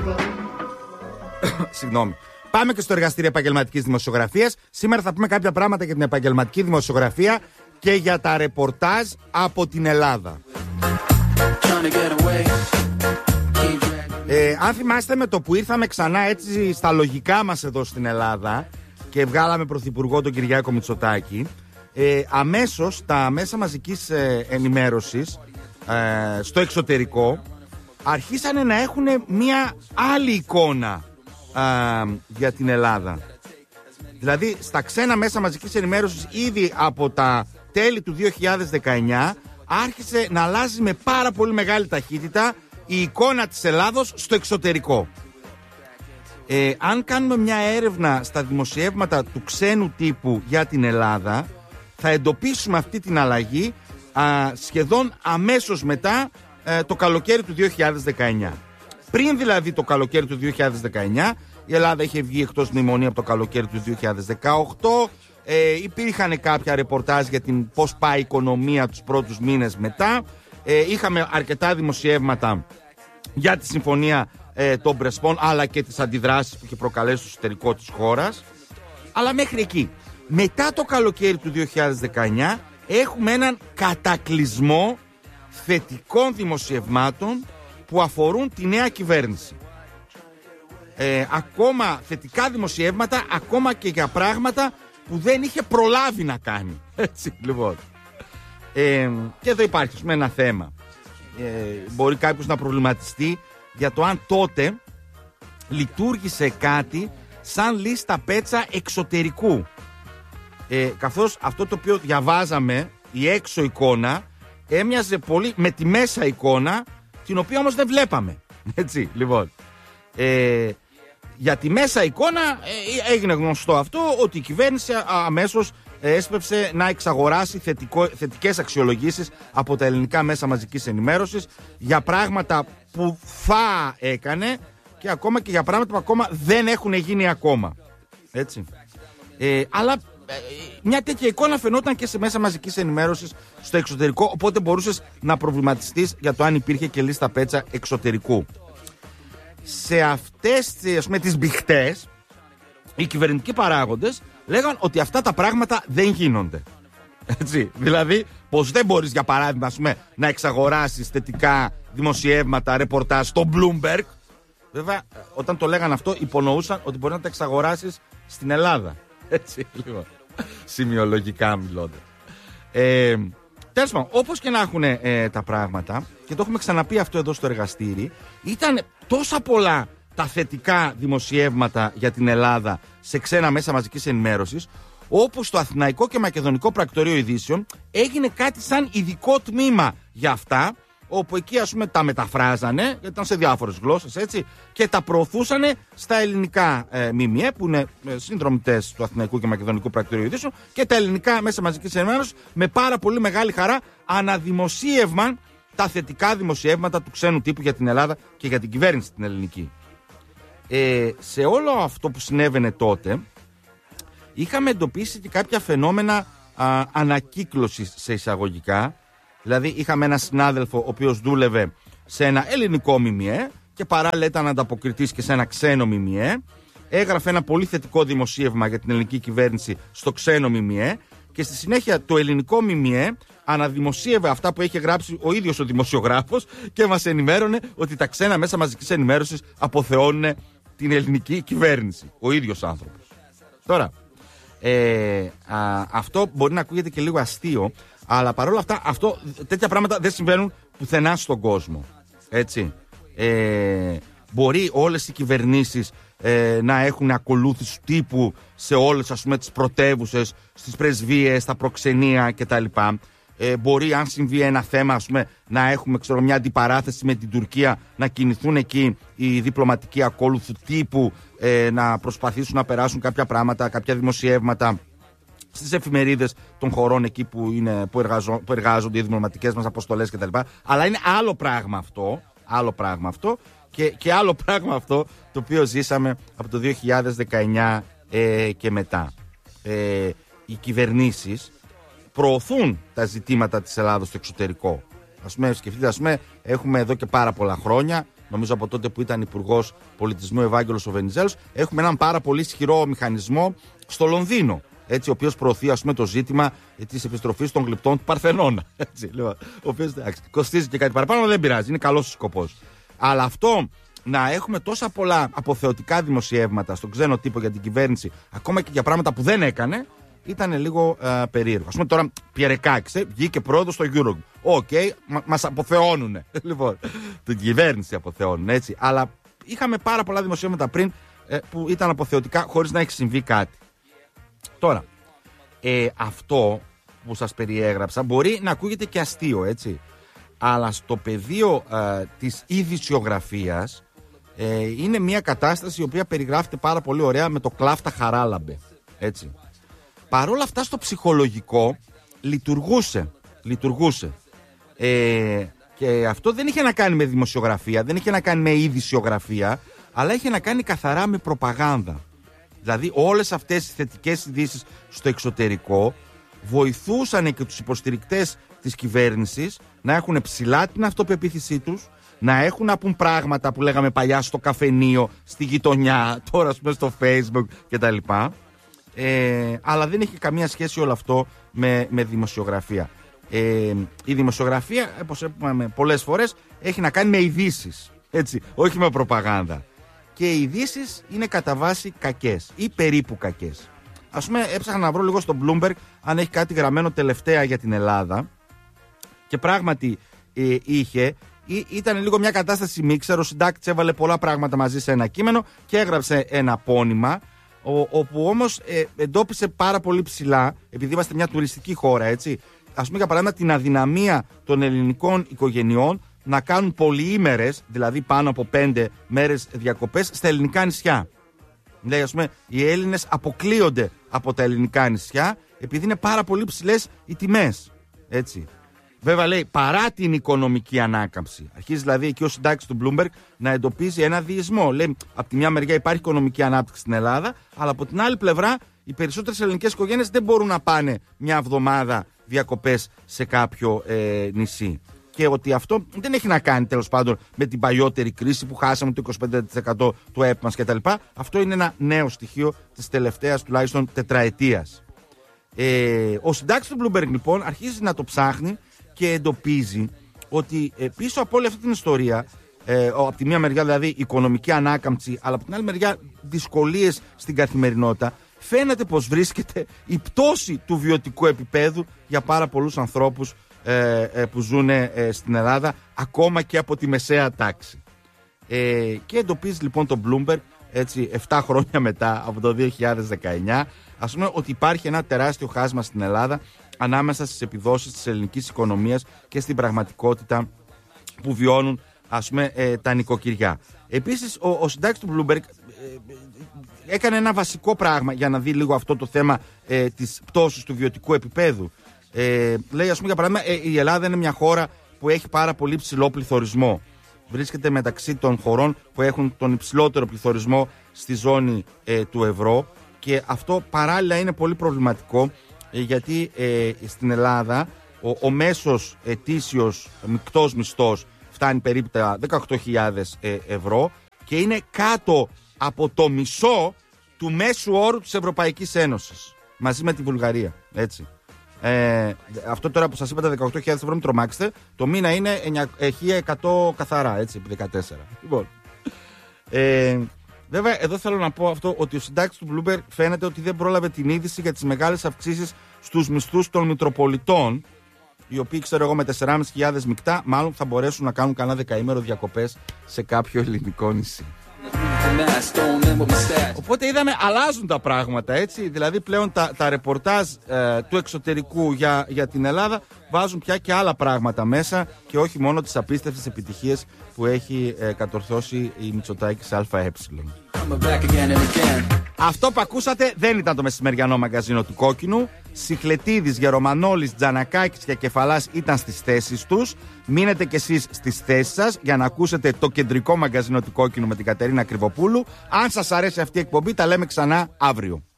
Συγγνώμη. Πάμε και στο εργαστήριο επαγγελματικής δημοσιογραφίας. Σήμερα θα πούμε κάποια πράγματα για την επαγγελματική δημοσιογραφία και για τα ρεπορτάζ από την Ελλάδα. Αν θυμάστε, με το που ήρθαμε ξανά έτσι στα λογικά μας εδώ στην Ελλάδα και βγάλαμε πρωθυπουργό τον Κυριάκο Μητσοτάκη, αμέσως τα μέσα μαζικής ενημέρωσης στο εξωτερικό αρχίσανε να έχουν μια άλλη εικόνα για την Ελλάδα. Δηλαδή στα ξένα μέσα μαζικής ενημέρωσης ήδη από τα τέλη του 2019 άρχισε να αλλάζει με πάρα πολύ μεγάλη ταχύτητα η εικόνα της Ελλάδος στο εξωτερικό. Αν κάνουμε μια έρευνα στα δημοσιεύματα του ξένου τύπου για την Ελλάδα, θα εντοπίσουμε αυτή την αλλαγή σχεδόν αμέσως μετά το καλοκαίρι του 2019. Πριν δηλαδή το καλοκαίρι του 2019, η Ελλάδα είχε βγει εκτός μνημονίου από το καλοκαίρι του 2018. Υπήρχαν κάποια ρεπορτάζ για την πώς πάει η οικονομία τους πρώτους μήνες μετά. Είχαμε αρκετά δημοσιεύματα για τη συμφωνία των Πρεσπών, αλλά και τις αντιδράσεις που είχε προκαλέσει στο εσωτερικό της χώρας. Αλλά μέχρι εκεί. Μετά το καλοκαίρι του 2019 έχουμε έναν κατακλυσμό θετικών δημοσιευμάτων που αφορούν τη νέα κυβέρνηση. Ακόμα θετικά δημοσιεύματα, ακόμα και για πράγματα που δεν είχε προλάβει να κάνει. Έτσι, λοιπόν. Και εδώ υπάρχει ένα θέμα. Μπορεί κάποιος να προβληματιστεί για το αν τότε λειτουργήσε κάτι σαν λίστα πέτσα εξωτερικού. Καθώς αυτό το οποίο διαβάζαμε, η έξω εικόνα, έμοιαζε πολύ με τη μέσα εικόνα, την οποία όμως δεν βλέπαμε. Έτσι, λοιπόν. Για τη μέσα εικόνα έγινε γνωστό αυτό, ότι η κυβέρνηση αμέσως έσπευσε να εξαγοράσει θετικές αξιολογήσεις από τα ελληνικά μέσα μαζικής ενημέρωσης για πράγματα που θα έκανε και ακόμα και για πράγματα που ακόμα δεν έχουν γίνει ακόμα. Έτσι. Αλλά μια τέτοια εικόνα φαινόταν και σε μέσα μαζικής ενημέρωσης στο εξωτερικό, οπότε μπορούσες να προβληματιστείς για το αν υπήρχε και λίστα πέτσα εξωτερικού. Σε αυτές τις μπιχτές, οι κυβερνητικοί παράγοντες λέγαν ότι αυτά τα πράγματα δεν γίνονται. Έτσι, δηλαδή, πως δεν μπορείς, για παράδειγμα, να εξαγοράσεις θετικά δημοσιεύματα, ρεπορτάζ στο Bloomberg. Βέβαια, όταν το λέγαν αυτό, υπονοούσαν ότι μπορεί να τα εξαγοράσεις στην Ελλάδα. Έτσι, λοιπόν, σημειολογικά μιλώντας. Τέλος πάντων, όπως και να έχουν τα πράγματα, και το έχουμε ξαναπεί αυτό εδώ στο εργαστήρι, ήταν τόσα πολλά τα θετικά δημοσιεύματα για την Ελλάδα σε ξένα μέσα μαζικής ενημέρωσης, όπου στο Αθηναϊκό και Μακεδονικό Πρακτορείο Ειδήσεων έγινε κάτι σαν ειδικό τμήμα για αυτά, όπου εκεί τα μεταφράζανε, γιατί ήταν σε διάφορες γλώσσες, έτσι, και τα προωθούσανε στα ελληνικά ΜΜΕ, που είναι συνδρομητές του Αθηναϊκού και Μακεδονικού Πρακτορείου Ειδήσεων, και τα ελληνικά μέσα μαζικής ενημέρωσης με πάρα πολύ μεγάλη χαρά αναδημοσίευμαν τα θετικά δημοσιεύματα του ξένου τύπου για την Ελλάδα και για την κυβέρνηση την ελληνική. Σε όλο αυτό που συνέβαινε τότε, είχαμε εντοπίσει και κάποια φαινόμενα ανακύκλωσης σε εισαγωγικά. Δηλαδή είχαμε έναν συνάδελφο ο οποίος δούλευε σε ένα ελληνικό ΜΜΕ και παράλληλα ήταν ανταποκριτής και σε ένα ξένο ΜΜΕ. Έγραφε ένα πολύ θετικό δημοσίευμα για την ελληνική κυβέρνηση στο ξένο ΜΜΕ και στη συνέχεια το ελληνικό ΜΜΕ αναδημοσίευε αυτά που είχε γράψει ο ίδιος ο δημοσιογράφος και μας ενημέρωνε ότι τα ξένα μέσα μαζικής ενημέρωσης αποθεώνουν την ελληνική κυβέρνηση. Ο ίδιος άνθρωπος. Τώρα, αυτό μπορεί να ακούγεται και λίγο αστείο, αλλά παρόλα αυτά τέτοια πράγματα δεν συμβαίνουν πουθενά στον κόσμο. Έτσι. Μπορεί όλες οι κυβερνήσεις να έχουν ακολούθηση τύπου σε όλες τις πρωτεύουσες, στις πρεσβείες, στα προξενία κτλ. Μπορεί, αν συμβεί ένα θέμα, να έχουμε μια αντιπαράθεση με την Τουρκία, να κινηθούν εκεί οι διπλωματικοί ακόλουθοι τύπου, να προσπαθήσουν να περάσουν κάποια πράγματα, κάποια δημοσιεύματα στις εφημερίδες των χωρών εκεί που εργάζονται οι διπλωματικές μας αποστολές κτλ. Αλλά είναι άλλο πράγμα αυτό, και άλλο πράγμα αυτό το οποίο ζήσαμε από το 2019 και μετά. Οι κυβερνήσεις προωθούν τα ζητήματα της Ελλάδος στο εξωτερικό. Σκεφτείτε, έχουμε εδώ και πάρα πολλά χρόνια νομίζω από τότε που ήταν υπουργός πολιτισμού Ευάγγελος ο Βενιζέλος. Έχουμε έναν πάρα πολύ ισχυρό μηχανισμό στο Λονδίνο, έτσι, ο οποίος προωθεί, ας πούμε, το ζήτημα της επιστροφής των γλυπτών του Παρθενώνα. Έτσι, λοιπόν, ο οποίος κοστίζει και κάτι παραπάνω, αλλά δεν πειράζει, είναι καλός ο σκοπός. Αλλά αυτό να έχουμε τόσα πολλά αποθεωτικά δημοσιεύματα στον ξένο τύπο για την κυβέρνηση, ακόμα και για πράγματα που δεν έκανε, ήταν λίγο περίεργο. Ας πούμε τώρα, Πιερεκάκης βγήκε πρόεδρος στο Eurogroup. Οκ, μας αποθεώνουνε. Λοιπόν, την κυβέρνηση αποθεώνουν, έτσι. Αλλά είχαμε πάρα πολλά δημοσιεύματα πριν που ήταν αποθεωτικά χωρίς να έχει συμβεί κάτι. Τώρα, αυτό που σας περιέγραψα μπορεί να ακούγεται και αστείο, έτσι. Αλλά στο πεδίο της ειδησιογραφίας είναι μια κατάσταση η οποία περιγράφεται πάρα πολύ ωραία με το κλάφτα χαράλαμπε, έτσι. Παρόλα αυτά στο ψυχολογικό λειτουργούσε. Και αυτό δεν είχε να κάνει με δημοσιογραφία, δεν είχε να κάνει με ειδησιογραφία, αλλά είχε να κάνει καθαρά με προπαγάνδα. Δηλαδή όλες αυτές οι θετικές ειδήσεις στο εξωτερικό βοηθούσαν και τους υποστηρικτές της κυβέρνησης να έχουν ψηλά την αυτοπεποίθησή τους, να έχουν να πουν πράγματα που λέγαμε παλιά στο καφενείο, στη γειτονιά, τώρα ας πούμε στο Facebook κτλ. Αλλά δεν έχει καμία σχέση όλο αυτό με δημοσιογραφία. Η δημοσιογραφία, όπως είπαμε πολλές φορές, έχει να κάνει με ειδήσεις, έτσι, όχι με προπαγάνδα. Και οι ειδήσεις είναι κατά βάση κακές ή περίπου κακές. Ας πούμε, έψαχνα να βρω λίγο στο Bloomberg αν έχει κάτι γραμμένο τελευταία για την Ελλάδα. Και πράγματι είχε. Ήταν λίγο μια κατάσταση μίξερ. Ο συντάκτης έβαλε πολλά πράγματα μαζί σε ένα κείμενο και έγραψε ένα πόνημα. Όπου όμως εντόπισε πάρα πολύ ψηλά, επειδή είμαστε μια τουριστική χώρα, έτσι. Ας πούμε, για παράδειγμα, την αδυναμία των ελληνικών οικογενειών να κάνουν πολυήμερες, δηλαδή πάνω από 5 μέρες διακοπές στα ελληνικά νησιά. Δηλαδή, ας πούμε, οι Έλληνες αποκλείονται από τα ελληνικά νησιά επειδή είναι πάρα πολύ ψηλές οι τιμές. Έτσι. Βέβαια, λέει, παρά την οικονομική ανάκαμψη. Αρχίζει δηλαδή εκεί ο συντάκτης του Bloomberg να εντοπίζει ένα διεισμό. Λέει, από τη μια μεριά υπάρχει οικονομική ανάπτυξη στην Ελλάδα, αλλά από την άλλη πλευρά οι περισσότερες ελληνικές οικογένειες δεν μπορούν να πάνε μια εβδομάδα διακοπές σε κάποιο νησί. Και ότι αυτό δεν έχει να κάνει τέλος πάντων με την παλιότερη κρίση που χάσαμε το 25% του ΕΠ μας κτλ. Αυτό είναι ένα νέο στοιχείο της τελευταίας τουλάχιστον τετραετίας. Ο συντάκτης του Bloomberg λοιπόν αρχίζει να το ψάχνει και εντοπίζει ότι πίσω από όλη αυτή την ιστορία, από τη μία μεριά δηλαδή οικονομική ανάκαμψη, αλλά από την άλλη μεριά δυσκολίες στην καθημερινότητα, φαίνεται πως βρίσκεται η πτώση του βιωτικού επίπεδου για πάρα πολλούς ανθρώπους που ζουν στην Ελλάδα, ακόμα και από τη μεσαία τάξη. Και εντοπίζει λοιπόν το Bloomberg, έτσι, 7 χρόνια μετά από το 2019, ας πούμε ότι υπάρχει ένα τεράστιο χάσμα στην Ελλάδα ανάμεσα στις επιδόσεις της ελληνικής οικονομίας και στην πραγματικότητα που βιώνουν, ας πούμε, τα νοικοκυριά. Επίσης ο συντάκτης του Bloomberg έκανε ένα βασικό πράγμα για να δει λίγο αυτό το θέμα της πτώσης του βιωτικού επίπεδου. Λέει, ας πούμε, για παράδειγμα, η Ελλάδα είναι μια χώρα που έχει πάρα πολύ ψηλό πληθωρισμό. Βρίσκεται μεταξύ των χωρών που έχουν τον υψηλότερο πληθωρισμό στη ζώνη του ευρώ, και αυτό παράλληλα είναι πολύ προβληματικό, γιατί στην Ελλάδα ο μέσος ετήσιος μεικτός μισθός φτάνει περίπου τα 18.000 ευρώ και είναι κάτω από το μισό του μέσου όρου της Ευρωπαϊκής Ένωσης, μαζί με τη Βουλγαρία, έτσι. Αυτό τώρα που σας είπα, τα 18.000 ευρώ, μην τρομάξετε, το μήνα είναι 1.100 καθαρά, έτσι, επί 14. Λοιπόν, βέβαια εδώ θέλω να πω αυτό, ότι ο συντάκτης του Bloomberg φαίνεται ότι δεν πρόλαβε την είδηση για τις μεγάλες αυξήσεις στους μισθούς των Μητροπολιτών, οι οποίοι, ξέρω εγώ, με 4.500 μεικτά μάλλον θα μπορέσουν να κάνουν κανένα δεκαήμερο διακοπές σε κάποιο ελληνικό νησί. Οπότε είδαμε, αλλάζουν τα πράγματα, έτσι. Δηλαδή πλέον τα ρεπορτάζ του εξωτερικού για την Ελλάδα βάζουν πια και άλλα πράγματα μέσα, και όχι μόνο τις απίστευτες επιτυχίες που έχει κατορθώσει η Μητσοτάκης ΑΕ. Αυτό που ακούσατε δεν ήταν το μεσημεριανό μαγκαζίνο του Κόκκινου. Σιχλετίδης, Γερομανόλης, Τζανακάκης και Κεφαλάς ήταν στις θέσεις τους. Μείνετε κι εσείς στις θέσεις σας για να ακούσετε το κεντρικό μαγκαζίνο του Κόκκινου με την Κατερίνα Κρυβοπούλου. Αν σας αρέσει αυτή η εκπομπή, τα λέμε ξανά αύριο.